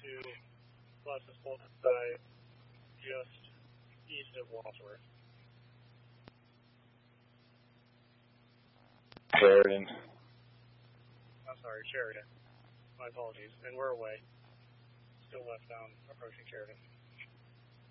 to Glasses Bolt side, just east of Wadsworth. Sheridan. I'm sorry, Sheridan. My apologies. And we're away. Still westbound, approaching Sheridan.